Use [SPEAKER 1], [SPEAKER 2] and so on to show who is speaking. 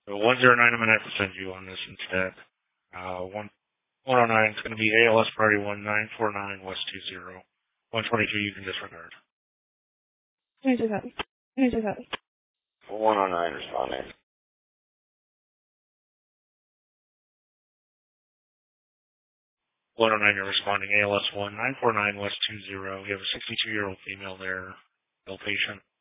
[SPEAKER 1] So 109, I'm going to have to send you on this instead. 109 is going to be ALS priority 1949 West 20. 122 you can disregard. 109 responding. 109 you're responding. ALS 1949 West 20. You have a 62-year-old female there, ill patient.